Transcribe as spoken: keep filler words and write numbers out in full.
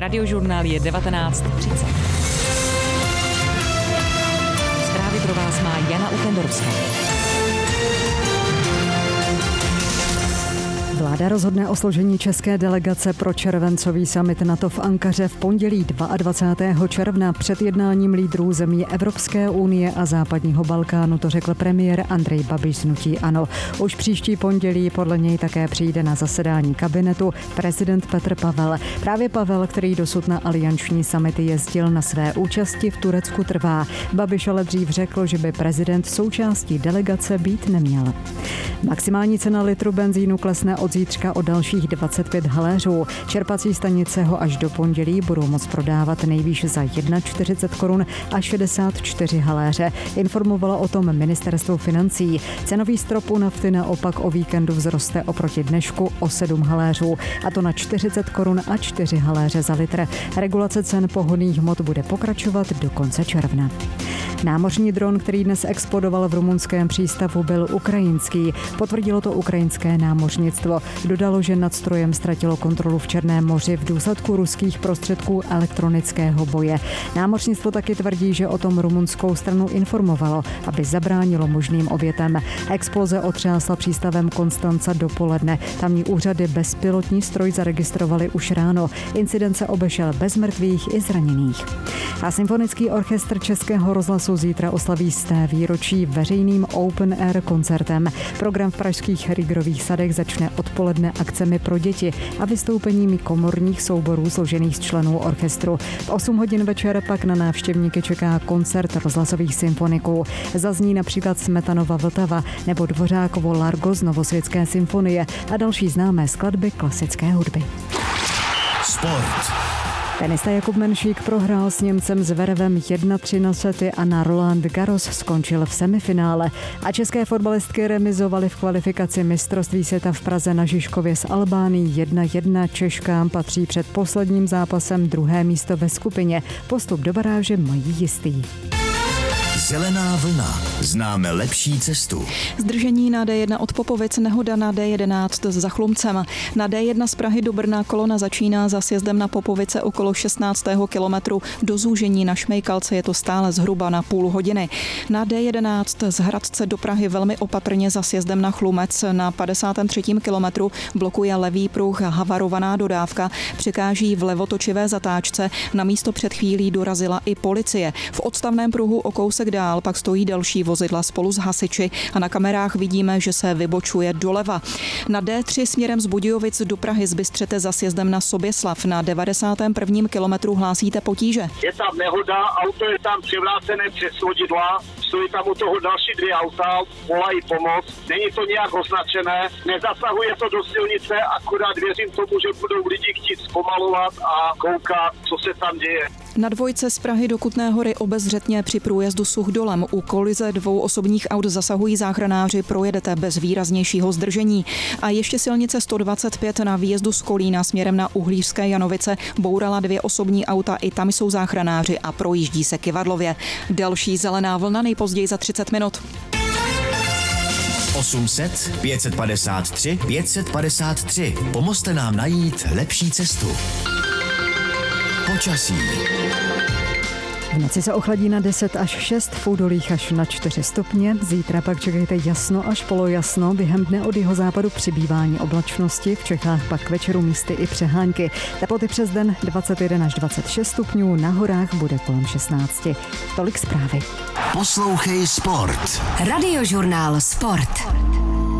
Radiožurnál je devatenáct třicet. Zprávy pro vás má Jana Ukendorovská. Vláda rozhodne o složení české delegace pro červencový summit NATO v Ankaře v pondělí dvacátého druhého června před jednáním lídrů zemí Evropské unie a západního Balkánu, to řekl premiér Andrej Babiš z hnutí ANO. Už příští pondělí podle něj také přijde na zasedání kabinetu prezident Petr Pavel. Právě Pavel, který dosud na alianční summity jezdil, na své účasti v Turecku trvá. Babiš ale dřív řekl, že by prezident součástí delegace být neměl. Maximální cena litru benzínu klesne od zítřka o dalších dvacet pět haléřů. Čerpací stanice ho až do pondělí budou moct prodávat nejvýš za čtyřicet jedna korun a šedesát čtyři haléře. Informovalo o tom ministerstvo financí. Cenový strop u nafty naopak o víkendu vzroste oproti dnešku o sedm haléřů, a to na čtyřicet korun a čtyři haléře za litr. Regulace cen pohonných hmot bude pokračovat do konce června. Námořní dron, který dnes explodoval v rumunském přístavu, byl ukrajinský. Potvrdilo to ukrajinské námořnictvo. Dodalo, že nad strojem ztratilo kontrolu v Černém moři v důsledku ruských prostředků elektronického boje. Námořnictvo taky tvrdí, že o tom rumunskou stranu informovalo, aby zabránilo možným obětem. Exploze otřásla přístavem Konstanca dopoledne. Tamní úřady bezpilotní stroj zaregistrovali už ráno. Incident se obešel bez mrtvých i zraněných. A symfonický orchestr Českého rozhlasu zítra oslaví sté výročí veřejným open air koncertem. Program v pražských Rigrových sadech začne odpoledne akcemi pro děti a vystoupeními komorních souborů složených z členů orchestru. V osm hodin večer pak na návštěvníky čeká koncert rozhlasových symfoniků. Zazní například Smetanova Vltava nebo Dvořákovo Largo z Novosvětské symfonie a další známé skladby klasické hudby. Sport. Tenista Jakub Menšík prohrál s Němcem Zverevem jedna tři na sety a na Roland Garros skončil v semifinále. A české fotbalistky remizovaly v kvalifikaci mistrovství světa v Praze na Žižkově s Albánií jedna jedna. Češkám patří před posledním zápasem druhé místo ve skupině. Postup do baráže mají jistý. Zelená vlna. Známe lepší cestu. Zdržení na dé jedna od Popovic, nehoda na dé jedenáct za Chlumcem. Na dé jedna z Prahy do Brna kolona začíná za sjezdem na Popovice okolo šestnáctého kilometru. Do zúžení na Šmejkalce je to stále zhruba na půl hodiny. Na dé jedenáct z Hradce do Prahy velmi opatrně za sjezdem na Chlumec. Na padesátém třetím kilometru blokuje levý pruh havarovaná dodávka. Překáží v levotočivé zatáčce. Na místo před chvílí dorazila i policie. V odstavném pruhu o kousek dál pak stojí další vozidla spolu s hasiči a na kamerách vidíme, že se vybočuje doleva. Na dé tři směrem z Budějovic do Prahy zbystřete za sjezdem na Soběslav. Na devadesátém prvním kilometru hlásíte potíže. Je tam nehoda, auto je tam převrácené přes vodidla, stojí tam u toho další dvě auta, volají pomoc. Není to nějak označené, nezasahuje to do silnice, akorát věřím tomu, že budou lidi chtít zpomalovat a koukat, co se tam děje. Na dvojce z Prahy do Kutné Hory obezřetně při průjezdu Suchdolem u kolize dvou osobních aut zasahují záchranáři, projedete bez výraznějšího zdržení. A ještě silnice sto dvacet pět na výjezdu z Kolína směrem na Uhlířské Janovice bourala dvě osobní auta, i tam jsou záchranáři a projíždí se kyvadlově. Další zelená vlna nejpozději za třicet minut. osm set pět set padesát tři pět set padesát tři. Pomozte nám najít lepší cestu. Počasí. V noci se ochladí na deset až šest, v údolích až na čtyři stupně. Zítra pak čekejte jasno až polojasno. Během dne od jihozápadu přibývání oblačnosti, v Čechách pak k večeru místy i přehánky. Teploty přes den dvacet jedna až dvacet šest stupňů, na horách bude kolem šestnáct. Tolik zprávy. Poslouchej Sport. Radiožurnál Sport.